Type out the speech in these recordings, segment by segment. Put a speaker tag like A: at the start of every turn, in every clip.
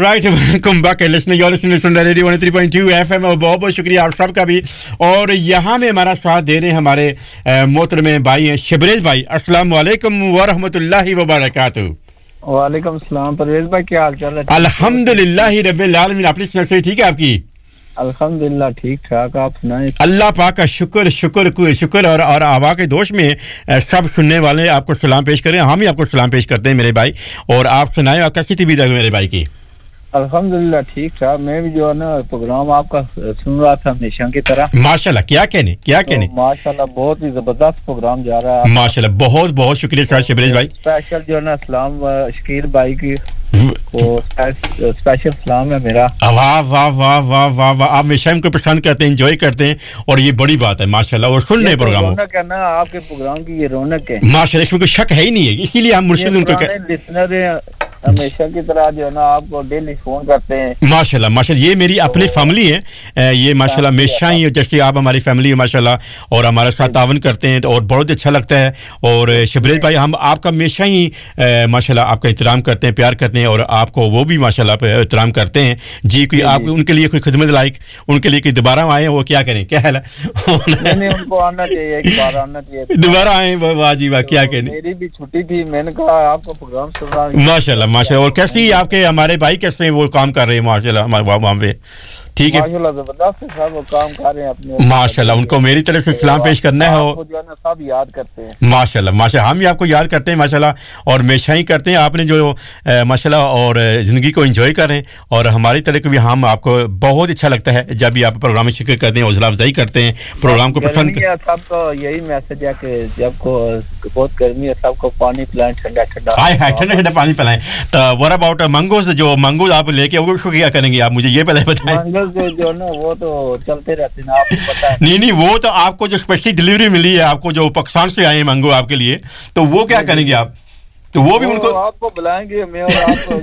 A: Right, welcome back listening, you are listening to radio 103.2 FM और बहुत बहुत शुक्रिया आप सबका भी। और यहाँ में हमारा साथ दे रहे हैं हमारे मोहतरम भाई हैं शबरेज भाई। अस्सलाम वालेकुम व रहमतुल्लाहि व बरकातहू।
B: वालेकुम सलाम परवेज भाई, क्या हाल चाल है?
A: अल्हम्दुलिल्लाह रब्बिल आलमीन। अपनी सुनाइए, ठीक है आपकी?
B: अल्हम्दुलिल्लाह ठीक ठाक, आप सुनाएं?
A: अल्लाह पाक का शुक्र शुक्र शुक्र। और आवा के दोष में सब सुनने वाले आपको सलाम पेश करें, हम ही आपको सलाम पेश करते हैं मेरे भाई। और आप सुनाएं, आप कैसी थी मेरे भाई की?
B: अल्हम्दुलिल्लाह ठीक ठाक। मैं भी जो है ना प्रोग्राम आपका सुन रहा था हमेशा की तरह।
A: माशाल्लाह, क्या कहने तो
B: माशाल्लाह बहुत ही जबरदस्त प्रोग्राम जा रहा है
A: माशाल्लाह। बहुत बहुत शुक्रिया सर शबरेज भाई।
B: स्पेशल जो है ना सलाम शकील भाई की को स्पेशल सलाम है मेरा।
A: वाह वाह वाह वाह वाह वाह, आप हमेशा इनको पसंद करते हैं, एंजॉय करते हैं और ये बड़ी बात है माशाल्लाह। और सुनने प्रोग्राम
B: रौनक है ना आपके प्रोग्राम की, ये रौनक है
A: माशाल्लाह, इसमें कोई शक है ही नहीं है। इसीलिए हम मुर्शिद उनको
B: लिसनर हमेशा की तरह जो है ना आपको डेली फोन करते हैं
A: माशाल्लाह माशाल्लाह। ये मेरी अपनी फैमिली है, ये माशाल्लाह हमेशा ही जैसे आप हमारी फैमिली है माशाल्लाह, और हमारे साथ तावन करते हैं और बहुत अच्छा लगता है। और शबरेज भाई हम आपका हमेशा ही माशाल्लाह आपका एहतराम करते हैं, प्यार करते हैं और आपको वो भी माशाल्लाह एहतराम करते हैं जी। कोई आप उनके लिए कोई खिदमत लाइक उनके लिए कोई दोबारा आए वो क्या करें, क्या हाल है?
B: नहीं उनको आना चाहिए, एक बार आना चाहिए,
A: दोबारा आए। वाह जी वाह, क्या कहने।
B: मेरी भी छुट्टी थी, मैंने कहा आपका प्रोग्राम सुन रहा
A: माशाल्लाह माशाल्लाह। और कैसी आपके हमारे भाई कैसे वो काम कर रहे हैं माशाल्लाह हमारे वहाँ पे? ठीक है
B: माशाल्लाह, जबरदस्त सब वो काम कर रहे हैं अपने
A: माशाल्लाह। उनको मेरी तरफ से सलाम पेश करना है।
B: आपको जो है ना सब याद करते हैं
A: माशाल्लाह माशाल्लाह, हम भी आपको याद करते हैं माशाल्लाह और हमेशा ही करते हैं। आपने जो माशाल्लाह और ज़िंदगी को एंजॉय करें और हमारी तरफ भी हम आपको बहुत अच्छा लगता है जब भी आप प्रोग्राम में शिरकत करते हैं, हौसला अफजाई करते हैं, प्रोग्राम को पसंद
B: है। सबको यही मैसेज है कि जब को बहुत गर्मी है सबको पानी पिलाएं, ठंडा ठंडा
A: ठंडा ठंडा पानी पिलाएं। तो व्हाट अबाउट मैंगोज, जो मैंगोज आप लेके उसको क्या करेंगे आप, मुझे ये पहले बताएं।
B: जो ना वो तो चलते रहते हैं, आपको पता है।
A: नहीं वो तो आपको जो स्पेशली डिलीवरी मिली है आपको, जो पाकिस्तान से आए हैं मैंगो आपके लिए, तो वो क्या करेंगे आप? तो वो भी उनको
B: आपको बुलाएंगे, मैं और आपको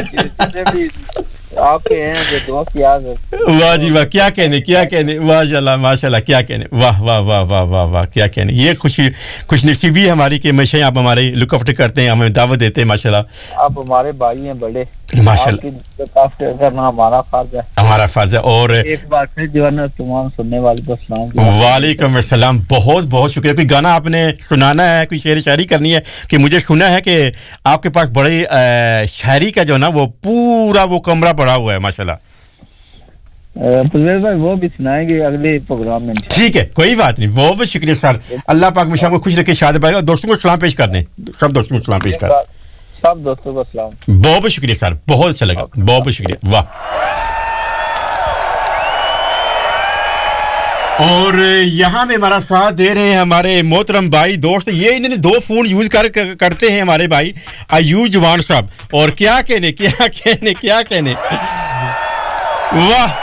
B: जो भी आपके हैं जो दोस्त याद है।
A: वाह जी वाह, क्या कहने माशाल्लाह माशाल्लाह, क्या कहने। वाह वाह वाह वाह वाह वाह, क्या कहने। ये खुशनसीबी है हमारी कि हमेशा आप हमारे लुक आफ्टर करते हैं, हमें दावत देते हैं माशाल्लाह।
B: आप हमारे भाई हैं बड़े
A: माशाल्लाह,
B: करना हमारा फर्ज है।
A: और
B: एक बार फिर जो है ना तमाम सुनने वाले को सलाम।
A: वालेकुम अस्सलाम, बहुत बहुत शुक्रिया। कोई गाना आपने सुनाना है, कोई शेर शायरी करनी है? कि मुझे सुना है कि आपके पास बड़े शायरी का जो ना वो पूरा वो कमरा पड़ा हुआ है माशाल्लाह।
B: परवेज भाई वो भी सुनाएंगे अगले प्रोग्राम में। ठीक
A: है, कोई बात नहीं, बहुत बहुत शुक्रिया सर। अल्लाह पाक हमेशा को खुश रखे, शाद पाएगा। दोस्तों को सलाम पेश कर दें, सब दोस्तों को सलाम पेश कर,
B: सब दोस्तों को सलाम।
A: बहुत बहुत शुक्रिया सर, बहुत अच्छा लगा, बहुत बहुत शुक्रिया। वाह। और यहाँ में हमारा साथ दे रहे हैं हमारे मोहतरम भाई दोस्त, ये इन्होंने 2 फोन यूज करते हैं हमारे भाई अयूब जवान साहब। और क्या कहने वाह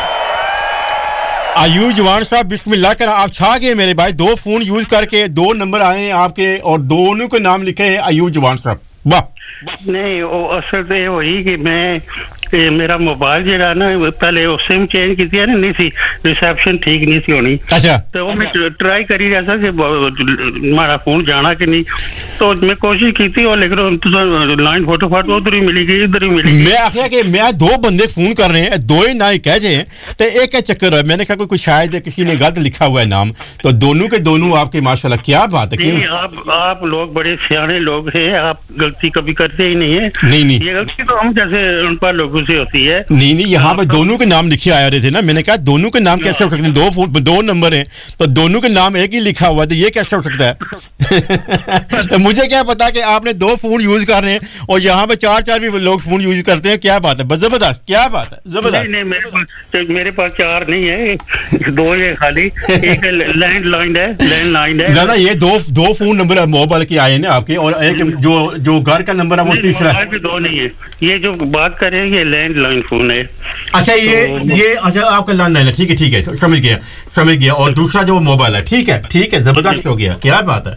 A: अयूब जवान साहब, बिस्मिल्लाह कर आप छा गए मेरे भाई। 2 फोन यूज करके 2 नंबर आए हैं आपके और दोनों के नाम लिखे हैं अयूब जवान साहब। वाह।
C: नहीं वो असल तो ये हुई कि मैं मेरा मोबाइल जो ना पहले वो सिम चेंज की थी ना, नहीं थी रिसेप्शन ठीक नहीं थी होनी।
A: अच्छा।
C: तो मैं ट्राई करी रहा था कि हमारा फोन जाना कि नहीं, तो मैं कोशिश की थी और लेकिन लाइन फोटो उधर ही मिली गई, इधर ही मिली।
A: मैं आखिया कि मैं 2 बंदे फोन कर रहे हैं, 2 ही ना ही कह जाए तो एक है चक्कर है। मैंने कहा कोई शायद किसी ने गलत लिखा हुआ है नाम, तो दोनों के दोनों आपके माशाल्लाह, क्या बात है।
C: आप लोग बड़े सियाने लोग हैं, आप गलती कभी करते ही नहीं है।
A: नहीं
C: ये गलती तो हम जैसे अनपढ़ लोगों से होती है।
A: नहीं यहाँ पे दोनों के नाम लिखे आ रहे थे ना, मैंने कहा दोनों के नाम कैसे हो सकते हैं? 2 नंबर हैं तो दोनों के नाम एक ही लिखा हुआ है, तो ये कैसे हो सकता है? तो मुझे क्या पता कि आपने 2 फोन यूज कर रहे हैं और यहाँ पे 4 भी लोग फोन यूज करते हैं। क्या बात है, जबरदस्त, क्या बात है, जबरदस्त।
C: नहीं मेरे पास 4 नहीं है, 2 है खाली। एक लैंडलाइन है
A: ना, ये 2 फोन नंबर मोबाइल के आए ना आपके, और एक जो घर का नंबर है वो तीसरा।
C: 2 नहीं है, ये जो बात कर रहे हैं ये लैंडलाइन फोन है।
A: अच्छा ये अच्छा आपका लैंडलाइन है, ठीक है समझ गया। और दूसरा जो मोबाइल है, ठीक है जबरदस्त हो गया, क्या बात है।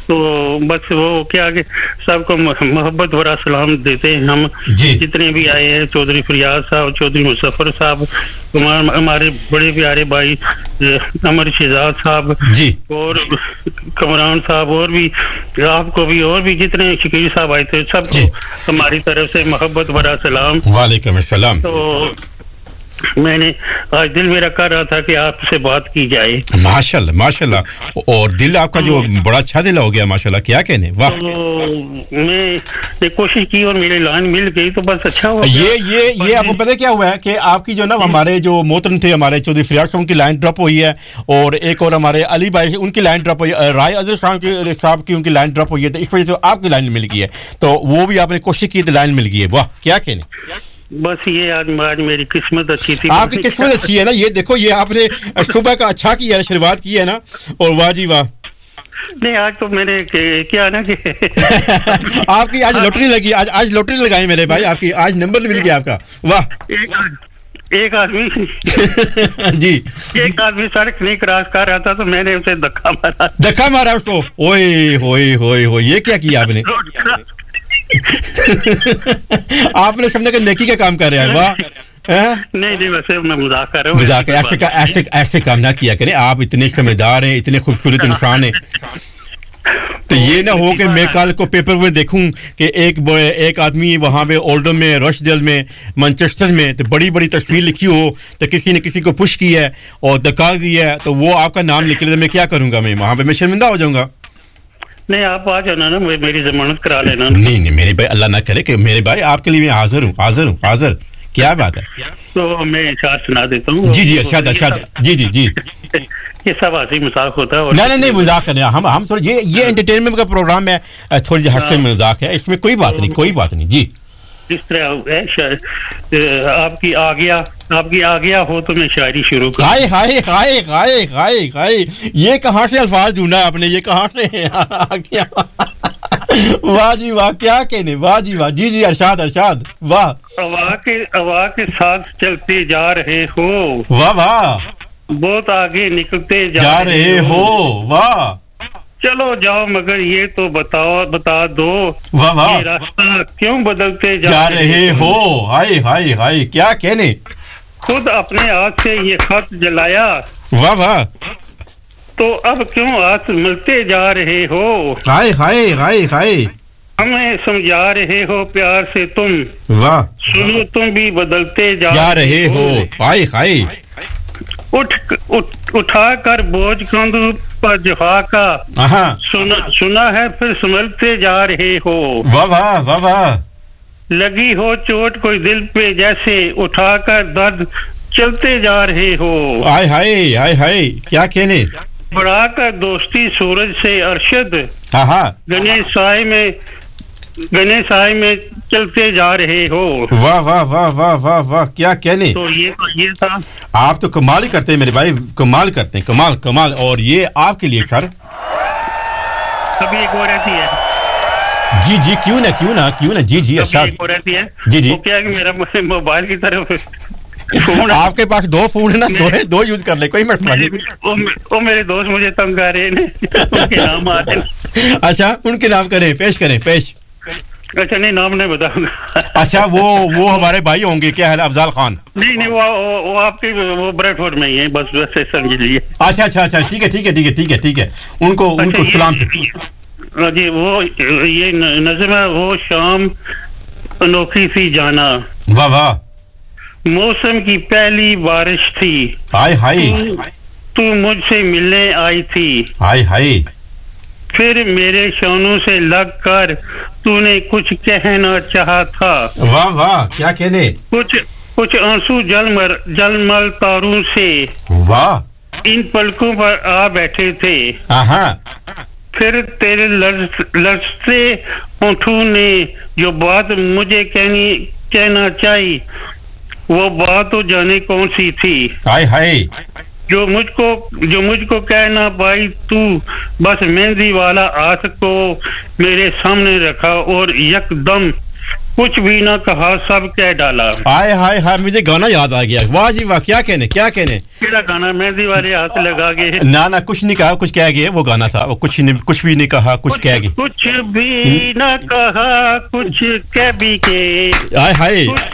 C: تو بس وہ کیا کہ سب کو محبت بھرا سلام دیتے ہیں ہم جتنے بھی آئے ہیں، چودھری فریاد صاحب، چودھری مظفر صاحب، ہمارے بڑے پیارے بھائی امر شہزاد صاحب اور کمران صاحب، اور بھی آپ کو بھی، اور بھی جتنے شکیل صاحب آئے تھے سب کو ہماری طرف سے محبت بھرا سلام۔
A: وعلیکم السلام۔
C: تو میں نے آج دل میرا کر رہا تھا کہ آپ سے بات کی جائے۔
A: ماشاءاللہ ماشاءاللہ، اور دل آپ کا جو بڑا اچھا دل ہو گیا ماشاءاللہ، کیا کہنے، واہ۔
C: میں نے کوشش کی اور میری لائن مل گئی تو بس اچھا ہوا۔
A: یہ آپ کو پتہ کیا ہوا ہے کہ آپ کی جو نا ہمارے جو محترم تھے ہمارے چودھری فریاد صاحب کی لائن ڈراپ ہوئی ہے، اور ایک اور ہمارے علی بھائی ان کی لائن ڈراپ ہوئی ہے، رائے عزیز صاحب کی ان کی لائن ڈراپ ہوئی ہے، تو اس وجہ سے آپ کی لائن مل گئی ہے، تو وہ بھی آپ نے کوشش کی تو لائن مل گئی ہے، واہ کیا کہنے۔
C: بس یہ آج میری قسمت اچھی تھی۔
A: آپ کی قسمت اچھی ہے نا، یہ دیکھو یہ آپ نے صبح کا اچھا کیا ہے، شروعات کی ہے نا، اور واہ جی واہ۔
C: نہیں آج تو میں نے کیا نا کہ
A: آپ کی آج لوٹری لگی، آج لوٹری لگائی میرے بھائی، آپ کی آج نمبر مل گیا آپ کا، واہ۔
C: ایک آدمی
A: جی
C: ایک آدمی سڑک نہیں کراس کر رہا تھا تو میں نے اسے دھکا
A: مارا اس کو، اوئے ہوئے ہوئے ہوئے، یہ کیا آپ نے؟ آپ نے سمجھا کہ نیکی کا کام کر رہے ہیں، واہ۔
C: نہیں ویسے میں مذاق کر رہا ہوں،
A: مذاق ایسے کام نہ کیا کریں، آپ اتنے سمجھدار ہیں، اتنے خوبصورت انسان ہیں، تو یہ نہ ہو کہ میں کل کو پیپر میں دیکھوں کہ ایک آدمی وہاں پہ اولڈم میں، رش ڈیل میں، مانچسٹر میں تو بڑی تصویر لکھی ہو تو کسی نے کسی کو پش کی ہے اور دھکا دیا ہے تو وہ آپ کا نام لکھ لے، میں کیا کروں گا، میں وہاں پہ میں شرمندہ ہو جاؤں گا۔
C: نہیں آپ آ جانا نا، میری ضمانت کرا لینا۔
A: نہیں میرے بھائی، اللہ نہ کرے کہ میرے بھائی آپ کے لیے میں حاضر، کیا بات ہے۔
C: تو میں اشعار سنا دیتا ہوں۔
A: جی ارشاد، جی
C: یہ سب ہنسی مذاق ہوتا ہے۔
A: نہیں مذاق کریں، ہم تھوڑا یہ انٹرٹینمنٹ کا پروگرام ہے، تھوڑی سی ہنسی مذاق ہے، اس میں کوئی بات نہیں جی۔
C: جس طرح آپ کی آ گیا ہو تو میں شاعری شروع کروں۔
A: ہائے، یہ کہاں سے الفاظ ڈھونڈا آپ نے، یہ کہاں سے آ گیا؟ واہ جی واہ، کیا کہنے، واہ جی واہ، جی ارشاد، واہ۔
C: ہوا کے ساتھ چلتے جا رہے ہو،
A: واہ،
C: بہت آگے نکلتے
A: جا رہے ہو، واہ۔
C: چلو جاؤ مگر یہ تو بتا دو،
A: واہ،
C: یہ راستہ کیوں بدلتے
A: جا رہے ہو، ہائے، کیا کہنے۔
C: خود اپنے ہاتھ سے یہ خط جلایا،
A: واہ،
C: تو اب کیوں ہاتھ ملتے جا رہے ہو،
A: ہائے،
C: ہمیں سمجھا رہے ہو پیار سے تم،
A: واہ،
C: سنو تم بھی بدلتے جا
A: رہے ہو، ہائے،
C: اٹھا کر بوجھ کندھوں پر جفا کا، سنا ہے پھر سنبھلتے جا رہے ہو،
A: واہ،
C: لگی ہو چوٹ کوئی دل پہ جیسے، اٹھا کر درد چلتے جا رہے ہو،
A: ہائے، کیا کہنے۔
C: بڑھا کر دوستی سورج سے ارشد، گنے سائے میں چلتے جا رہے ہو،
A: واہ، کیا کہنے۔
C: تو یہ تھا۔
A: آپ تو کمال ہی کرتے ہیں میرے بھائی، کمال کرتے ہیں، کمال، اور یہ آپ کے لیے سر
C: ابھی ایک اور رہتی ہے۔
A: جی کیوں نہ جی ارشاد، جی
C: کیا کہ میرا موبائل کی طرف
A: آپ کے پاس دو فون ہے نا، دو یوز کر لیں، کوئی مسئلہ نہیں۔
C: وہ میرے دوست مجھے تنگ کر رہے ہیں، ان کے نام آتے ہیں۔
A: اچھا ان کے نام پیش کریں۔
C: اچھا نہیں نام نہیں بتاؤں گا۔
A: اچھا وہ ہمارے بھائی ہوں گے، کیا ہے افضال خان؟
C: نہیں وہ آپ کی وہ بریڈ فورڈ میں ہی ہے، بس ویسے سمجھ لیجیے۔
A: اچھا ٹھیک ہے، ان کو سلام۔
C: جی وہ یہ نظم ہے، وہ شام انوکھی سی جانا،
A: واہ،
C: موسم کی پہلی بارش تھی،
A: ہائے،
C: تو مجھ سے ملنے آئی تھی،
A: ہائے،
C: پھر میرے شانوں سے لگ کر تو نے کچھ کہنا چاہا تھا،
A: واہ، کیا کہنے۔
C: کچھ آنسو جل مل تاروں سے،
A: واہ،
C: ان پلکوں پر آ بیٹھے تھے، پھر تیرے لرزتے ہونٹوں نے جو بات مجھے کہنا چاہی، وہ بات تو جانے کون سی تھی،
A: ہائے،
C: جو مجھ کو کہہ نہ پائی تو، بس مہندی والا ہاتھ کو میرے سامنے رکھا اور یک دم कुछ भी ना कहा सब कह डाला।
A: हाय हाय हाय मुझे गाना याद आ गया। वाह जी वाह क्या कहने
C: केड़ा गाना मेहंदी वाले हाथ लगा के
A: ना कुछ नहीं कहा कुछ कह गए वो गाना था वो कुछ भी नहीं कहा कुछ कह गए
C: कुछ भी ना कहा कुछ कह भी के
A: हाय हाय
C: कुछ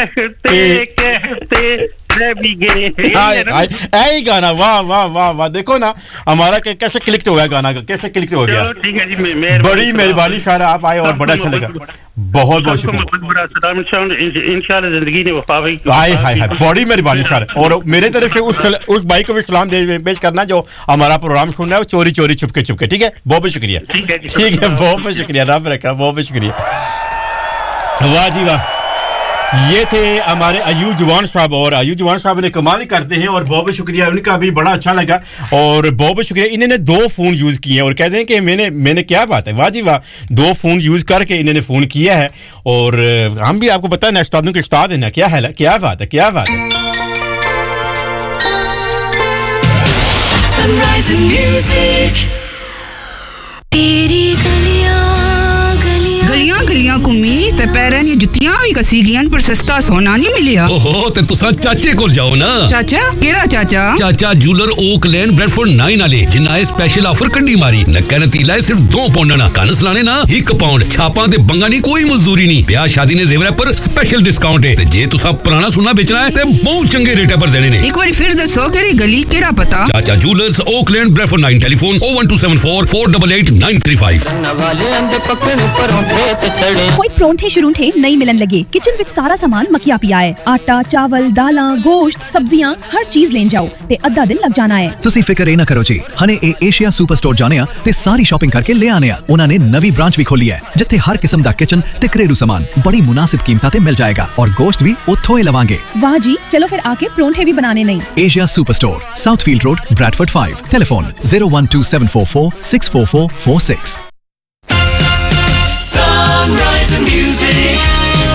C: कहते रह भी गए
A: ऐ गाना वाह वाह वाह वाह देखो ना हमारा कैसे क्लिक हो गया गाना कैसे क्लिक हो गया।
C: ठीक है जी
A: बड़ी मेहरबानी सारा आप आए और बड़ा अच्छा लगा बहुत बहुत शुक्रिया
C: इंशाल्लाह जिंदगी ने वफा भाई
A: हाय हाय हाय बड़ी मेहरबानी सर और मेरे तरफ से उस भाई को भी सलाम पेश करना जो हमारा प्रोग्राम सुन रहा है वो चोरी छुपके ठीक है बहुत बहुत शुक्रिया ठीक है बहुत बहुत शुक्रिया रब रखा बहुत बहुत शुक्रिया। वाह जी वाह ये थे हमारे अयूब जवान साहब और अयूब जवान साहब ने कमाल करते हैं और बहुत बहुत शुक्रिया उनका भी बड़ा अच्छा लगा और बहुत बहुत शुक्रिया। इन्होंने 2 फोन यूज़ किए हैं और कहते हैं कि मैंने क्या बात है वाह जी वाह 2 फोन यूज़ करके इन्होंने फ़ोन किया है और हम भी आपको पता है ना उस्तादों के उस्ताद है ना क्या बात है
D: Sunrise and music तेरी गलियां घुमी ते पैरां दी जुत्तियां भी कसी गईयां पर सस्ता सोना नहीं मिलिया।
E: ओहो ते तुसा चाचे कोल जाओ ना।
D: चाचा केड़ा चाचा
E: जूलर ओक लेन ब्रेडफोर्ड 9 वाले जिन्ना स्पेशल ऑफर कड्डी मारी नक्का नतीला सिर्फ 2 पाउंड ना कनस लाने ना 1 पाउंड छापां ते बंगा नहीं कोई मजदूरी नहीं ब्याह शादी ने जेवर पर स्पेशल डिस्काउंट है ते जे तुसा पुराना सोना बेचना है ते बहुत चंगे रेट पर देने ने।
D: एक बार फिर दसो केड़ी गली केड़ा पता।
E: चाचा जूलर्स ओक लेन ब्रेडफोर्ड 9 टेलीफोन 01274 488 935।
F: कोई परोंठे शुरूंठे नहीं मिलन लगे किचन विच सारा सामान मकिया पिया है आटा चावल दालां गोश्त सब्जियां हर चीज लेन जाओ ते अद्धा दिन लग जाना है।
G: ਤੁਸੀਂ ਫਿਕਰ ਇਹ ਨਾ ਕਰੋ ਜੀ ਹਨੇ ਇਹ ਏਸ਼ੀਆ ਸੁਪਰ ਸਟੋਰ ਜਾਣੇ ਆ ਤੇ ਸਾਰੀ ਸ਼ਾਪਿੰਗ ਕਰਕੇ ਲੈ ਆਨੇ ਆ ਉਹਨਾਂ ਨੇ ਨਵੀਂ ਬ੍ਰਾਂਚ ਵੀ ਖੋਲੀ ਹੈ ਜਿੱਥੇ ਹਰ ਕਿਸਮ ਦਾ ਕਿਚਨ ਤੇ ਘਰੇਲੂ ਸਾਮਾਨ ਬੜੀ ਮੁਨਾਸਿਬ ਕੀਮਤਾਂ ਤੇ ਮਿਲ ਜਾਏਗਾ ਔਰ ਗੋਸ਼ਤ ਵੀ ਉੱਥੋਂ ਹੀ ਲਵਾਂਗੇ।
F: वाह जी चलो फिर आके परोंठे भी बनाने नहीं।
G: Asia super store साउथफील्ड road Bradford 5 telephone 01274464446।
D: Sunrise and music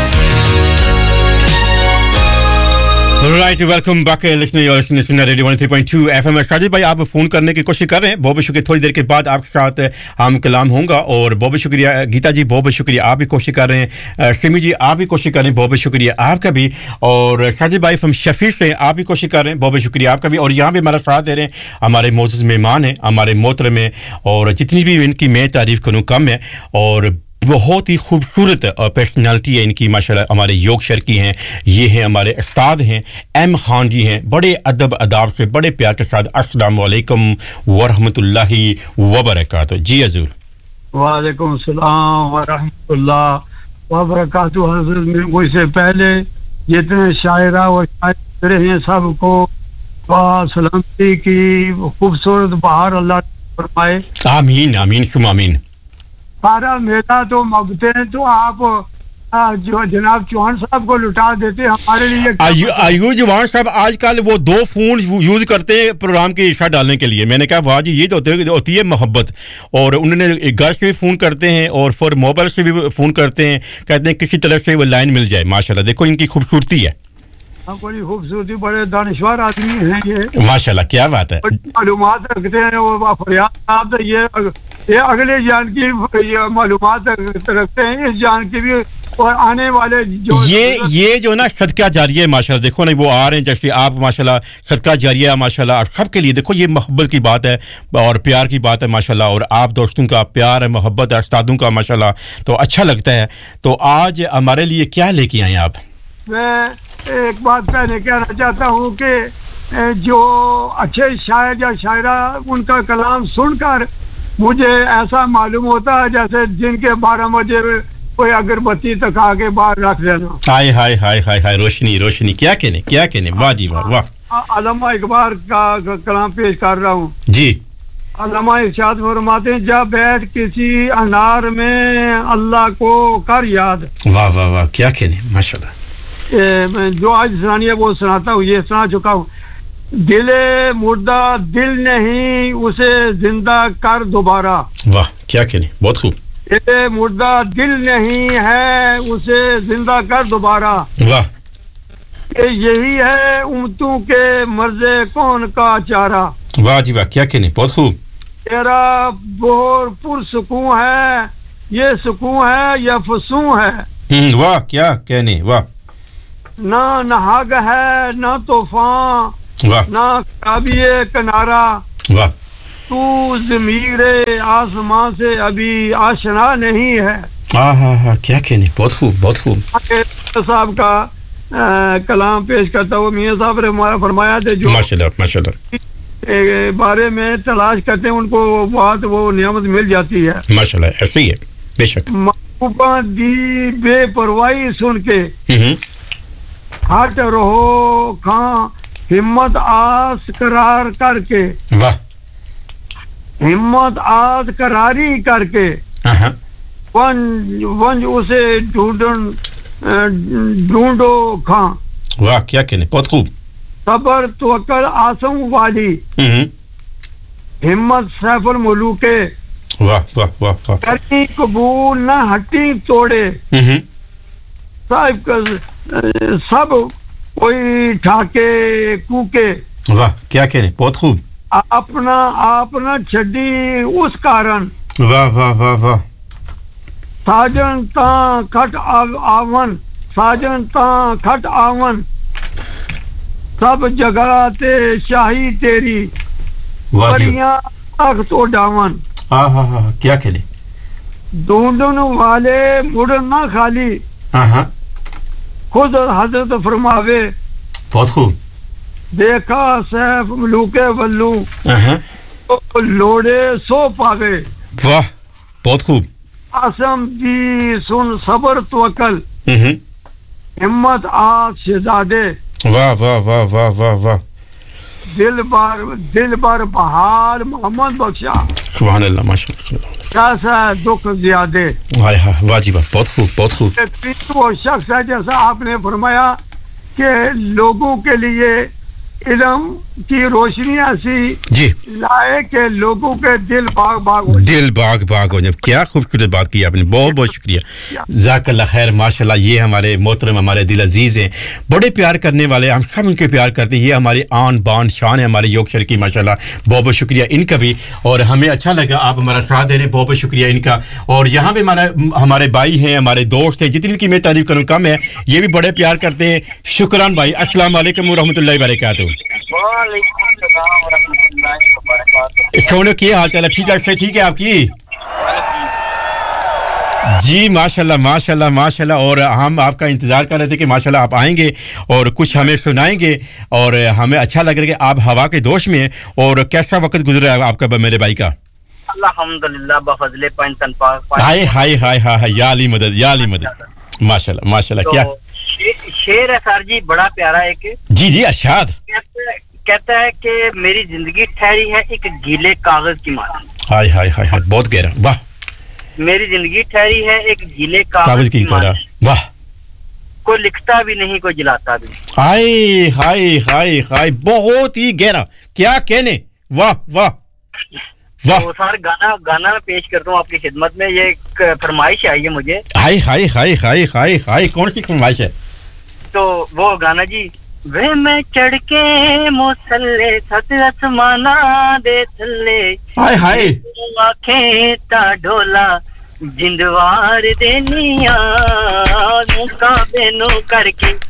A: right welcome back listening radio 103.2 FM. Sajid भाई आप फोन करने की कोशिश कर रहे हैं बहुत बहुत शुक्रिया थोड़ी देर के बाद आपके साथ हम कलाम होगा और बहुत बहुत शुक्रिया गीता जी बहुत बहुत शुक्रिया आप भी कोशिश कर रहे हैं सिमी जी आप भी कोशिश कर रहे हैं बहुत बहुत शुक्रिया आपका भी और साजिद भाई फ्रॉम शफीक से आप भी कोशिश कर रहे हैं बहुत बहुत शुक्रिया आपका भी और यहाँ भी हमारा साथ दे रहे हैं हमारे मोअज़्ज़ज़ मेहमान हैं हमारे मोहतरम में और जितनी भी इनकी मैं तारीफ़ करूँ कम है और बहुत ही खूबसूरत पर्सनालिटी है इनकी माशाल्लाह हमारे योग शर की हैं ये हैं हमारे उस्ताद हैं एम खान जी हैं बड़े अदब अदाब से बड़े प्यार के साथ अस्सलाम वालेकुम व रहमतुल्लाहि व बरकातहू। जी हजूर
H: वालेकुम सलाम व रहमतुल्लाह व बरकातहू। हज़रत मेरे से पहले जितने शायरा व शायर हैं सबको सलामती की खूबसूरत बहार अल्लाह फरमाए
A: आमीन आमीन सुम आमीन।
H: सारा मेला तो मबते तो आप जो जनाब चौहान साहब को लुटा देते हमारे लिए।
A: अयूब जवान साहब आजकल वो 2 फोन यूज करते हैं प्रोग्राम की इशा डालने के लिए मैंने कहा वाह जी ये तो होती है मोहब्बत और उन्होंने घर से भी फ़ोन करते हैं और फिर मोबाइल से भी फ़ोन करते हैं कहते हैं किसी तरह से वो लाइन मिल जाए माशाल्लाह देखो इनकी खूबसूरती है।
H: बड़ी खूबसूरती बड़े दानिशवर आदमी हैं ये
A: माशाल्लाह क्या बात है
H: मालूमात रखते हैं वो फरियाद साहब ये अगले जान की मालूमात रखते हैं इस जान की भी और आने वाले जो
A: ये जो ना सदका जारिया है माशाल्लाह देखो ना वो आ रहे हैं जैसे आप माशाल्लाह सदका जारिया माशाल्लाह सबके लिए देखो ये मोहब्बत की बात है और प्यार की बात है माशाल्लाह और आप दोस्तों का प्यार है मोहब्बत है उस्तादों का माशाल्लाह तो अच्छा लगता है। तो आज हमारे लिए क्या लेके आए आप?
H: मैं एक बात पहले कहना चाहता हूँ कि जो अच्छे शायर या शायरा उनका कलाम सुनकर मुझे ऐसा मालूम होता है जैसे जिनके 12 बजे कोई अगरबत्ती तक आके बाहर रख देना।
A: हाय हाय हाय हाय हाय रोशनी क्या कहने वाह जी वाह वाह।
H: अल्लामा इकबाल का कलाम पेश कर रहा हूँ जी। अल्लामा इरशाद फरमाते हैं जब बैठ किसी अनार में अल्लाह को कर याद।
A: वाह वाह वाह क्या कहने माशाल्लाह।
H: मैं जो आज सुनानी है वो सुनाता हूँ ये सुना चुका हूँ। दिले मुर्दा दिल नहीं उसे जिंदा कर दोबारा।
A: वाह क्या कहने बहुत खूब।
H: दिले मुर्दा दिल नहीं है उसे जिंदा कर दोबारा।
A: वाह
H: यही है उम्मतों के मर्ज़े कौन का चारा।
A: वाह जी वाह क्या कहने बहुत खूब।
H: तेरा बोर पुरसुकून है ये सुकून है या फसूं है
A: वाह क्या कहने वाह
H: ना नहाग है ना तूफान
A: वाह
H: ना काबिए किनारा
A: वाह
H: तू ज़मीरे आसमां से अभी आशना नहीं है
A: हाँ क्या कहने बहुत खूब
H: साहब का कलाम पेश करता हुआ मियां साहब ने हमारा फरमाया थे जो
A: माशाल्लाह
H: बारे में तलाश करते हैं उनको बात वो नियामत मिल जाती है
A: माशाल्लाह ऐसे ही है बेशक
H: महबूबा दी बेपरवाही सुन के हट रहो खां हिम्मत आस करार करके
A: वाह
H: हिम्मत आस करारी करके वंज उसे ढूंढो खां
A: वाह क्या कहने बहुत खूब
H: सबर तवक्कल आसम वाली हिम्मत सैफुल मुलूके
A: वाह वाह वाह वाह
H: करी कबूल न हटी तोड़े सब कोई ठाके कूके
A: वाह क्या कहने बहुत खूब
H: अपना छड़ी उस कारण
A: वाह वाह वाह वाह
H: साजन ता खट आवन साजन ता खट आवन सब जगह ते शाही तेरी परियां तख्त उड़ावन
A: हाँ क्या कहने
H: ढूंढने वाले मुड़न ना खाली खुद हजरत फरमावे
A: बहुत खूब
H: देखा सैफ मलूके वल्लू तो लोड़े सो पावे
A: वाह बहुत खूब
H: आसम दी सुन सबर तवक्कल हिम्मत आस शहजादे
A: वाह वाह वाह वाह वाह वाह
H: दिल बार बहार मोहम्मद बख्शा
A: सुभान अल्लाह माशाल्लाह
H: कैसा दुख ज़्यादे
A: हाय वाह जी वाह बहुत खूब
H: वो शख्स है जैसा आपने फरमाया कि लोगों के लिए इल्म की रोशनी ऐसी
A: जी
H: लाए कि लोगों के दिल बाग
A: हो जाए क्या खूबसूरत बात की आपने बहुत शुक्रिया जज़ाकल्लाह खैर माशाल्लाह ये हमारे मोहतरम हमारे दिल अजीज हैं बड़े प्यार करने वाले हम सब उनके प्यार करते हैं ये हमारी आन बान शान है हमारे योगशर की माशाल्लाह बहुत शुक्रिया इनका भी और हमें अच्छा लगा आप हमारा साथ दे रहे हैं बहुत शुक्रिया इनका और यहाँ पे हमारे भाई हैं हमारे दोस्त हैं जितनी की मैं तारीफ करूँ कम है ये भी बड़े प्यार करते हैं शुक्रान भाई अस्सलाम वालेकुम व रहमतुल्लाहि व बरकातहू सोने की हाल चाल ठीक है आपकी जी माशाल्लाह और हम आपका इंतजार कर रहे थे कि माशाल्लाह आप आएंगे और कुछ हमें सुनाएंगे और हमें अच्छा लग रहा है कि आप हवा के दोष में और कैसा वक्त गुजर रहा है आपका मेरे भाई का
I: अल्हम्दुलिल्लाह बफज़ले पंचन पाक
A: हाय या अली मदद माशाल्लाह क्या
I: शेर है सर जी बड़ा प्यारा एक
A: जी अरशाद
I: कहता है कि मेरी जिंदगी ठहरी है एक गीले कागज की माला
A: हाय बहुत गहरा वाह
I: मेरी जिंदगी ठहरी है एक गीले कागज की तरह
A: वाह
I: कोई लिखता भी नहीं कोई जलाता भी नहीं
A: हाय बहुत ही गहरा क्या कहने वाह
I: तो सर गाना मैं पेश करता हूँ आपकी खिदमत में ये एक फरमाइश आई है मुझे
A: हाय कौन सी फरमाइश है
I: तो वो गाना जी वे मैं चढ़ के मुसल्ले सत आसमाना दे थल्ले
A: हाय
I: आंखें ता ढोला जिंदवार देनिया मुकाबे नो करके